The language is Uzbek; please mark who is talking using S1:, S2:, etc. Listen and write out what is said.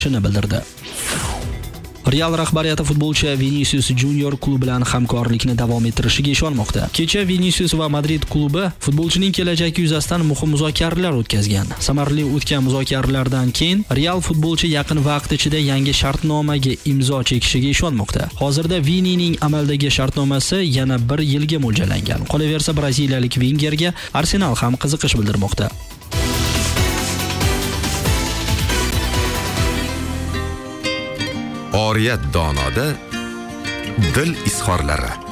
S1: bildirdi. Real rahbariyati futbolchi Vinicius Junior klubi bilan hamkorlikni davom ettirishiga ishonmoqda. Kecha Vinicius va Madrid klubi futbolchining kelajagi yuzasidan muhim muzokaralar o'tkazgan. Samarali o'tgan muzokaralardan keyin Real futbolchi yaqin vaqt ichida yangi shartnomaga imzo chekishiga ishonmoqda. Hozirda Vinining amaldagi shartnomasi yana 1 yilga mo'ljallangan. Qolaversa, braziliyalik Wingerga Arsenal ham qiziqish bildirmoqda.
S2: Oriyat donoda dil izhorlari.